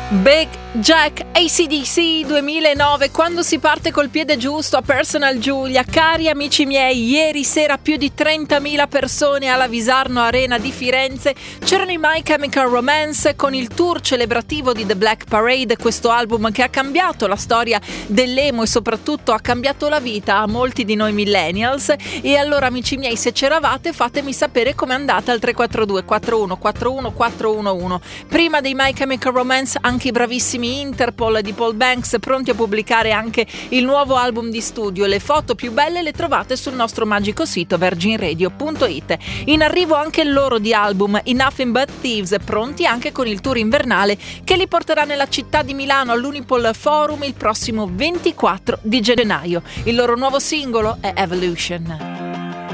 Big Jack, AC/DC 2009, quando si parte col piede giusto a Personal Giulia. Cari amici miei, ieri sera più di 30.000 persone alla Visarno Arena di Firenze. C'erano i My Chemical Romance con il tour celebrativo di The Black Parade, questo album che ha cambiato la storia dell'emo e soprattutto ha cambiato la vita a molti di noi millennials. E allora amici miei, se c'eravate fatemi sapere com'è andata al 342 41 41 411. Prima dei My Chemical Romance anche i bravissimi Interpol di Paul Banks, pronti a pubblicare anche il nuovo album di studio. Le foto più belle le trovate sul nostro magico sito virginradio.it. In arrivo anche il loro di album I Nothing But Thieves, pronti anche con il tour invernale che li porterà nella città di Milano all'Unipol Forum il prossimo 24 di gennaio. Il loro nuovo singolo è Evolution.